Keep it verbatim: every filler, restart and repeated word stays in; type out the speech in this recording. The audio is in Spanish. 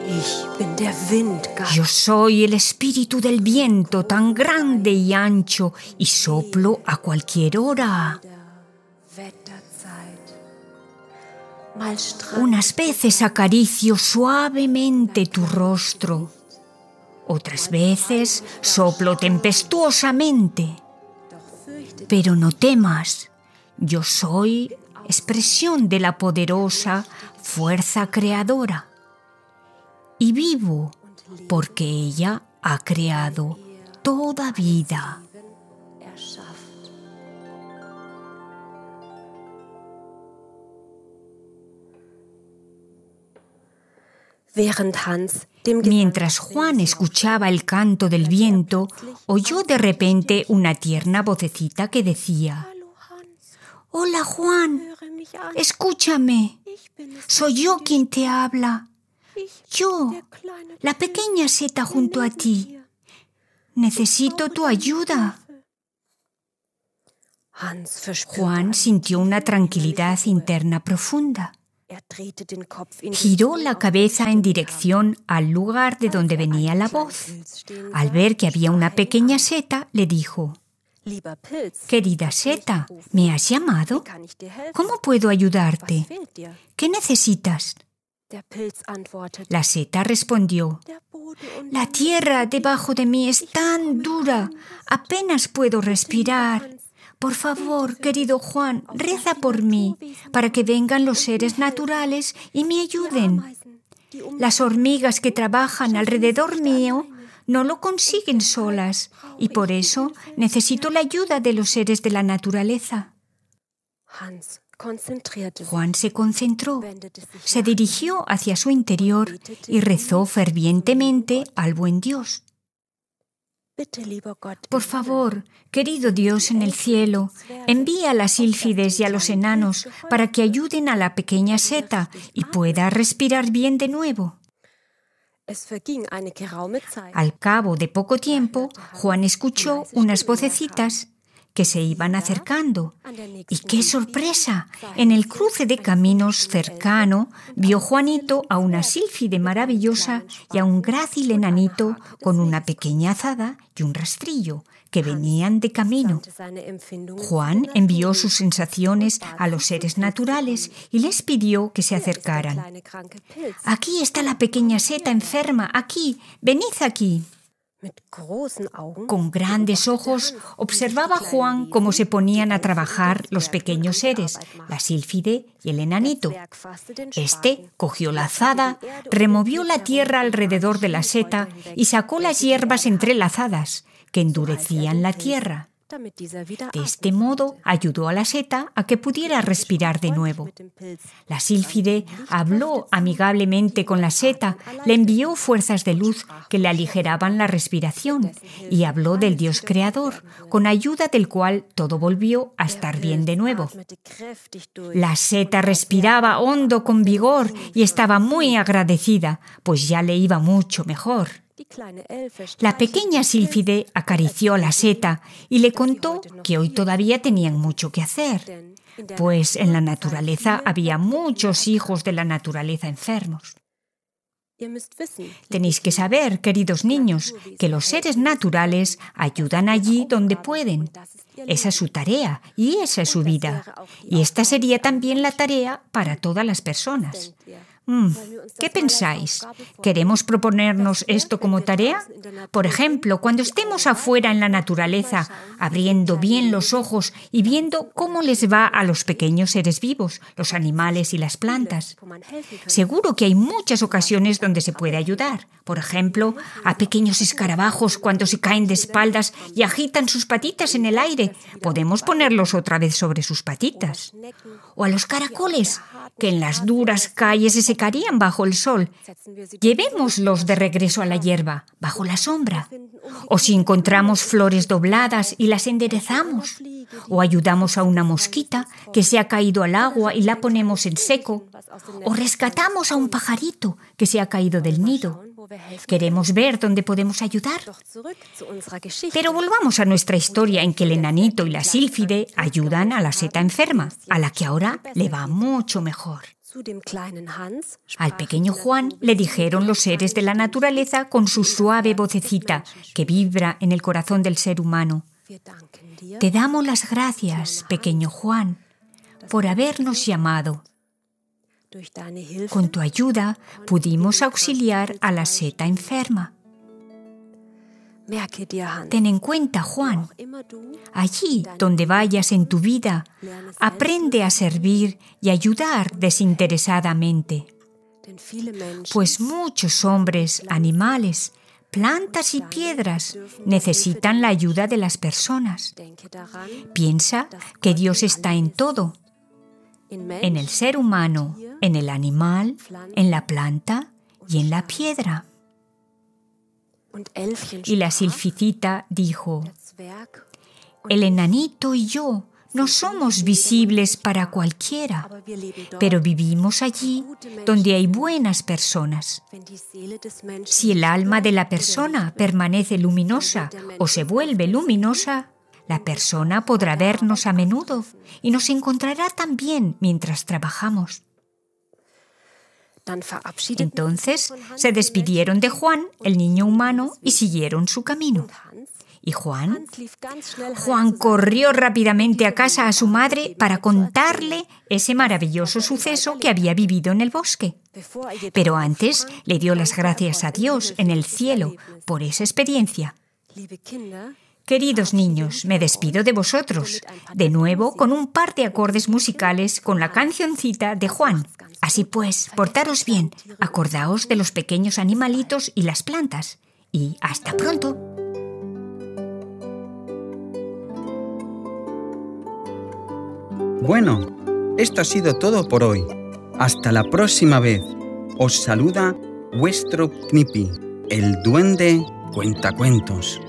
Yo soy el espíritu del viento, tan grande y ancho, y soplo a cualquier hora. Unas veces acaricio suavemente tu rostro, otras veces soplo tempestuosamente. Pero no temas, yo soy expresión de la poderosa fuerza creadora. Y vivo porque ella ha creado toda vida. Mientras Juan escuchaba el canto del viento, oyó de repente una tierna vocecita que decía: «Hola, Juan, escúchame, soy yo quien te habla. Yo, la pequeña seta junto a ti. Necesito tu ayuda». Juan sintió una tranquilidad interna profunda. Giró la cabeza en dirección al lugar de donde venía la voz. Al ver que había una pequeña seta, le dijo: «Querida seta, ¿me has llamado? ¿Cómo puedo ayudarte? ¿Qué necesitas?» La seta respondió: «La tierra debajo de mí es tan dura, apenas puedo respirar. Por favor, querido Juan, reza por mí, para que vengan los seres naturales y me ayuden. Las hormigas que trabajan alrededor mío no lo consiguen solas, y por eso necesito la ayuda de los seres de la naturaleza». Juan se concentró, se dirigió hacia su interior y rezó fervientemente al buen Dios. «Por favor, querido Dios en el cielo, envía a las sílfides y a los enanos para que ayuden a la pequeña seta y pueda respirar bien de nuevo». Al cabo de poco tiempo, Juan escuchó unas vocecitas que se iban acercando. ¡Y qué sorpresa! En el cruce de caminos cercano vio Juanito a una sílfide maravillosa y a un grácil enanito con una pequeña azada y un rastrillo que venían de camino. Juan envió sus sensaciones a los seres naturales y les pidió que se acercaran. «Aquí está la pequeña seta enferma, aquí, venid aquí». Con grandes ojos observaba Juan cómo se ponían a trabajar los pequeños seres, la sílfide y el enanito. Este cogió la azada, removió la tierra alrededor de la seta y sacó las hierbas entrelazadas que endurecían la tierra. De este modo ayudó a la seta a que pudiera respirar de nuevo. La sílfide habló amigablemente con la seta, le envió fuerzas de luz que le aligeraban la respiración y habló del Dios creador, con ayuda del cual todo volvió a estar bien de nuevo. La seta respiraba hondo con vigor y estaba muy agradecida, pues ya le iba mucho mejor. La pequeña sílfide acarició a la seta y le contó que hoy todavía tenían mucho que hacer, pues en la naturaleza había muchos hijos de la naturaleza enfermos. Tenéis que saber, queridos niños, que los seres naturales ayudan allí donde pueden. Esa es su tarea y esa es su vida. Y esta sería también la tarea para todas las personas. Mm, ¿Qué pensáis? ¿Queremos proponernos esto como tarea? Por ejemplo, cuando estemos afuera en la naturaleza, abriendo bien los ojos y viendo cómo les va a los pequeños seres vivos, los animales y las plantas. Seguro que hay muchas ocasiones donde se puede ayudar. Por ejemplo, a pequeños escarabajos cuando se caen de espaldas y agitan sus patitas en el aire. Podemos ponerlos otra vez sobre sus patitas. O a los caracoles, que en las duras calles se secarían bajo el sol. Llevémoslos de regreso a la hierba, bajo la sombra. O si encontramos flores dobladas y las enderezamos. O ayudamos a una mosquita que se ha caído al agua y la ponemos en seco. O rescatamos a un pajarito que se ha caído del nido. Queremos ver dónde podemos ayudar. Pero volvamos a nuestra historia en que el enanito y la sílfide ayudan a la seta enferma, a la que ahora le va mucho mejor. Al pequeño Juan le dijeron los seres de la naturaleza con su suave vocecita que vibra en el corazón del ser humano: te damos las gracias, pequeño Juan, por habernos llamado. Con tu ayuda pudimos auxiliar a la seta enferma. Ten en cuenta, Juan, allí donde vayas en tu vida, aprende a servir y ayudar desinteresadamente. Pues muchos hombres, animales, plantas y piedras necesitan la ayuda de las personas. Piensa que Dios está en todo, en el ser humano, en el animal, en la planta y en la piedra. Y la silficita dijo: el enanito y yo no somos visibles para cualquiera, pero vivimos allí donde hay buenas personas. Si el alma de la persona permanece luminosa o se vuelve luminosa, la persona podrá vernos a menudo y nos encontrará también mientras trabajamos. Entonces se despidieron de Juan, el niño humano, y siguieron su camino. ¿Y Juan? Juan corrió rápidamente a casa a su madre para contarle ese maravilloso suceso que había vivido en el bosque. Pero antes le dio las gracias a Dios en el cielo por esa experiencia. Queridos niños, me despido de vosotros, de nuevo con un par de acordes musicales con la cancioncita de Juan. Así pues, portaros bien, acordaos de los pequeños animalitos y las plantas. Y hasta pronto. Bueno, esto ha sido todo por hoy. Hasta la próxima vez. Os saluda vuestro Knipi, el duende cuentacuentos.